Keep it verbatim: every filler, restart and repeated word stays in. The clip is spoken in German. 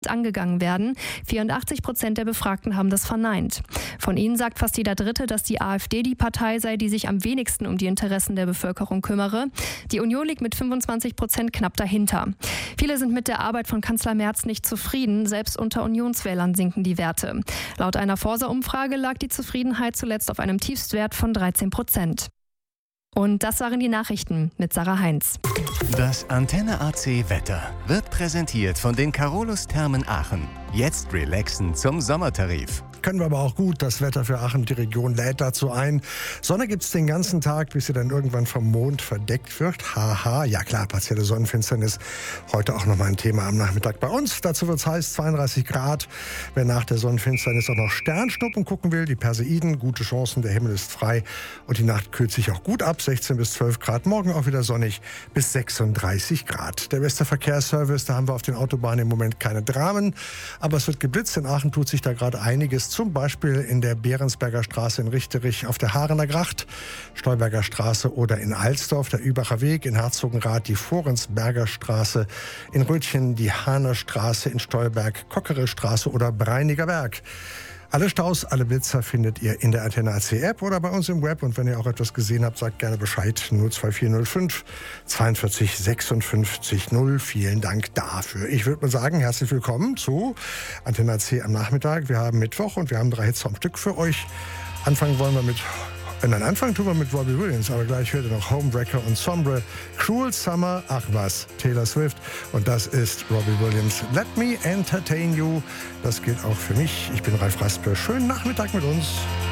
angegangen werden. vierundachtzig Prozent der Befragten haben das verneint. Von ihnen sagt fast jeder Dritte, dass die AfD die Partei sei, die sich am wenigsten um die Interessen der Bevölkerung kümmere. Die Union liegt mit fünfundzwanzig Prozent knapp dahinter. Viele sind mit der Arbeit von Kanzler Merz nicht zufrieden. Selbst unter Unionswählern sinken die Werte. Laut einer Forsa-Umfrage lag die Zufriedenheit zuletzt auf einem Tiefstwert von dreizehn Prozent. Und das waren die Nachrichten mit Sarah Heinz. Das Antenne A C Wetter wird präsentiert von den Carolus Thermen Aachen. Jetzt relaxen zum Sommertarif. Können wir aber auch gut. Das Wetter für Aachen, die Region, lädt dazu ein. Sonne gibt es den ganzen Tag, bis sie dann irgendwann vom Mond verdeckt wird. Haha, ja klar, partielle Sonnenfinsternis. Heute auch nochmal ein Thema am Nachmittag bei uns. Dazu wird es heiß, zweiunddreißig Grad. Wer nach der Sonnenfinsternis auch noch Sternschnuppen gucken will, die Perseiden, gute Chancen, der Himmel ist frei. Und die Nacht kühlt sich auch gut ab, sechzehn bis zwölf Grad. Morgen auch wieder sonnig bis sechsunddreißig Grad. Der beste Verkehrsservice, da haben wir auf den Autobahnen im Moment keine Dramen. Aber es wird geblitzt. In Aachen tut sich da gerade einiges. Zum Beispiel in der Behrensberger Straße in Richterich auf der Haarener Gracht, Stolberger Straße oder in Alsdorf der Übacher Weg, in Herzogenrath die Forensberger Straße, in Rötchen die Hahner Straße, in Stolberg Kockere Straße oder Breiniger Berg. Alle Staus, alle Blitzer findet ihr in der Antenne A C App oder bei uns im Web. Und wenn ihr auch etwas gesehen habt, sagt gerne Bescheid. null zwei vier null fünf zweiundvierzig sechsundfünfzig null. Vielen Dank dafür. Ich würde mal sagen, herzlich willkommen zu Antenne A C am Nachmittag. Wir haben Mittwoch und wir haben drei Hits am Stück für euch. Anfangen wollen wir mit... Nein, Anfang tun wir mit Robbie Williams, aber gleich hört ihr noch Homewrecker und Sombre, Cruel Summer, ach was, Taylor Swift. Und das ist Robbie Williams. Let me entertain you. Das gilt auch für mich. Ich bin Ralf Raspe. Schönen Nachmittag mit uns.